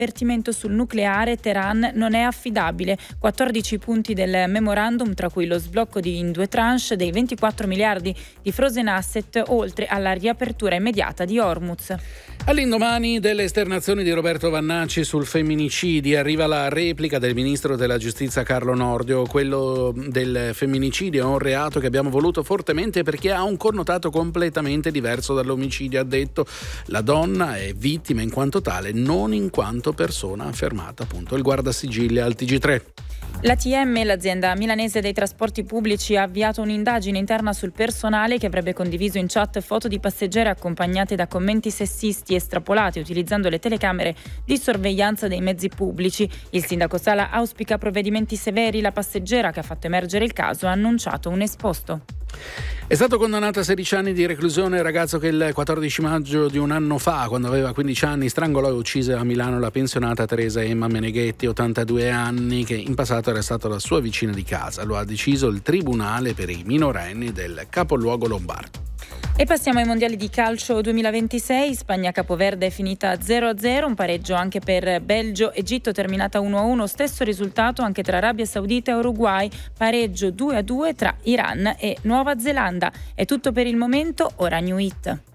l'avvertimento sul nucleare, Teheran non è affidabile. 14 punti del memorandum, tra cui lo sblocco in 2 tranche dei 24 miliardi di frozen asset, oltre alla riapertura immediata di Hormuz. All'indomani delle esternazioni di Roberto Vannacci sul femminicidi arriva la replica del ministro della giustizia Carlo Nordio. Quello del femminicidio è un reato che abbiamo voluto fortemente perché ha un connotato completamente diverso dall'omicidio, ha detto. La donna è vittima in quanto tale, non in quanto persona, ha affermato appunto il guardasigilli al TG3. L'ATM, l'azienda milanese dei trasporti pubblici, ha avviato un'indagine interna sul personale che avrebbe condiviso in chat foto di passeggeri accompagnate da commenti sessisti estrapolati utilizzando le telecamere di sorveglianza dei mezzi pubblici. Il sindaco Sala auspica provvedimenti severi. La passeggera che ha fatto emergere il caso ha annunciato un esposto. È stato condannato a 16 anni di reclusione il ragazzo che il 14 maggio di un anno fa, quando aveva 15 anni, strangolò e uccise a Milano la pensionata Teresa Emma Meneghetti, 82 anni, che in passato era stata la sua vicina di casa. Lo ha deciso il Tribunale per i minorenni del capoluogo lombardo. E passiamo ai mondiali di calcio 2026. Spagna-Capoverde è finita 0-0, un pareggio anche per Belgio-Egitto terminata 1-1, stesso risultato anche tra Arabia Saudita e Uruguay, pareggio 2-2 tra Iran e Nuova Zelanda. È tutto per il momento, ora New Hit.